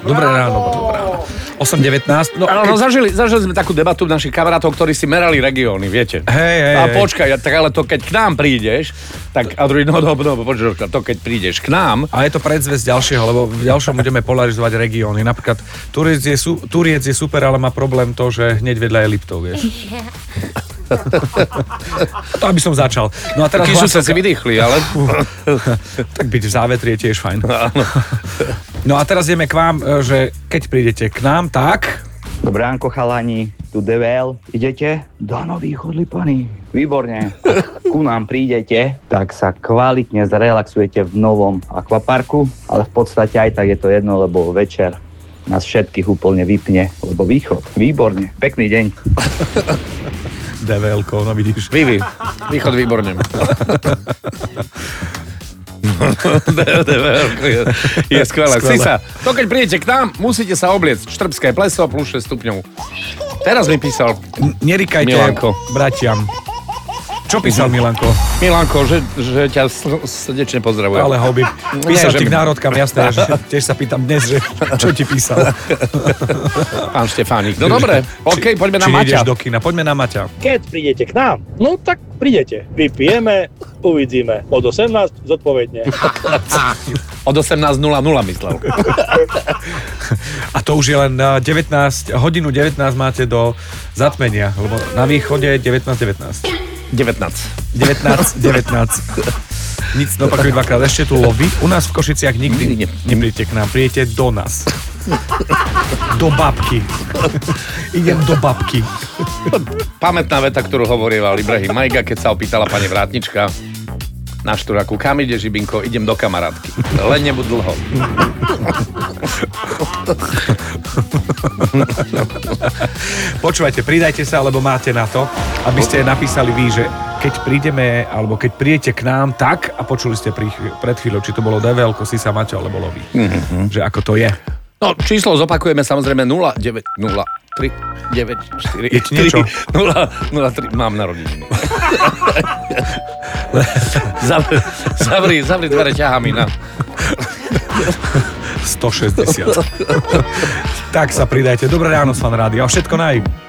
Dobré ráno. 8.19. No, zažili sme takú debatu našich kamarátov, ktorí si merali regióny, viete. Hej. A počkaj, tak ale to keď k nám prídeš, tak a druhý, počkaj, to keď prídeš k nám. A je to predzvesť ďalšieho, lebo v ďalšom budeme polarizovať regióny. Napríklad Turiec je super, ale má problém to, že hneď vedľa je Liptov, vieš. To aby som začal. No a teraz sa si vydýchli, ale... Tak byť v závetri je tiež fajn. No a teraz ideme k vám, že keď prídete k nám, tak... Dobré ránko, chalani, tu DVL. Idete do Nových Odlipaní. Výborne. Ku nám prídete, tak sa kvalitne zrelaxujete v novom akvaparku, ale v podstate aj tak je to jedno, lebo večer nás všetkých úplne vypne, lebo východ. Výborne. Pekný deň. DVL-ko, no vidíš. Východ výborne. Je skvelé. Sisa, to keď prídete k nám, musíte sa obliecť. Štrbské pleso plus 6 stupňov. Teraz mi písal Nerikajte, Milanko. Bratiam. Čo písal Milanko? Milanko, že ťa srdečne pozdravujem. Ale hobby. Písal ti k národkám, jasné, že tiež sa pýtam dnes, že čo ti písal. Pán Štefánik. No dobre, OK, poďme na Či Maťa. ideš do kina, poďme na Maťa. Keď prídete k nám, no tak prídete. Vypijeme, uvidíme. Od 18 zodpovedne. Od 18.00 myslel. A to už je len hodinu 19 máte do zatmenia, lebo na východe je 19.19. 19. Nic, dopakuj dvakrát. Ešte tu lobby. U nás v Košiciach nikdy nepríďte k nám. Príjete do nás. Do babky. Idem do babky. Pamätná veta, ktorú hovorieval Ibrahim Majga, keď sa opýtala pani vrátnička na Šturaku, kam ide Žibinko? Idem do kamarátky. Len nebuď dlho. Počúvajte, pridajte sa, lebo máte na to, aby ste napísali vy, že keď prídeme, alebo keď prídete k nám, tak, a počuli ste pred chvíľou, či to bolo DVL-ko, Sisa, Maťo, alebo Lovi. Že ako to je. No, číslo zopakujeme samozrejme 0903 94 Je ti niečo? 003, mám narodeniny. Zavri dvere, ťahami na 160. Tak sa pridajte. Dobré ráno, Fan Rádio. A všetko naj.